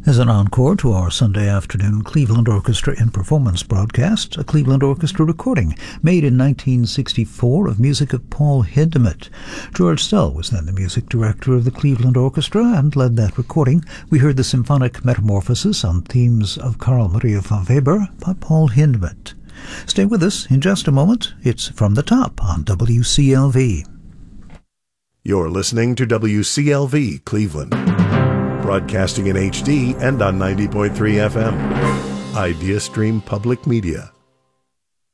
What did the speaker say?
As an encore to our Sunday afternoon Cleveland Orchestra in Performance broadcast, a Cleveland Orchestra recording made in 1964 of music of Paul Hindemith. George Stull was then the music director of the Cleveland Orchestra and led that recording. We heard the symphonic Metamorphosis on themes of Carl Maria von Weber by Paul Hindemith. Stay with us in just a moment. It's From the Top on WCLV. You're listening to WCLV Cleveland, broadcasting in HD and on 90.3 FM. IdeaStream Public Media.